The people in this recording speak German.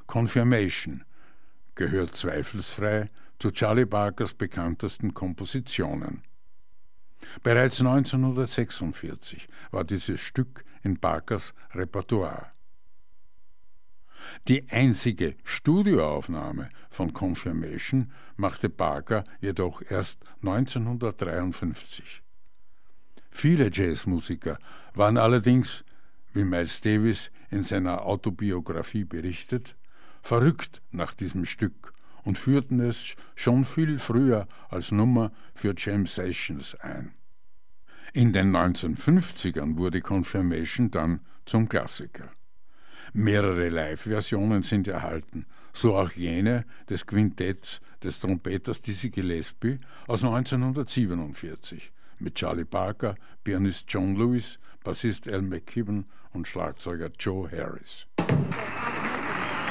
Confirmation gehört zweifelsfrei zu Charlie Parkers bekanntesten Kompositionen. Bereits 1946 war dieses Stück in Parkers Repertoire. Die einzige Studioaufnahme von Confirmation machte Parker jedoch erst 1953. Viele Jazzmusiker waren allerdings, wie Miles Davis in seiner Autobiografie berichtet, verrückt nach diesem Stück und führten es schon viel früher als Nummer für Jam Sessions ein. In den 1950ern wurde Confirmation dann zum Klassiker. Mehrere Live-Versionen sind erhalten, so auch jene des Quintetts des Trompeters Dizzy Gillespie aus 1947 mit Charlie Parker, Pianist John Lewis, Bassist Al McKibben und Schlagzeuger Joe Harris.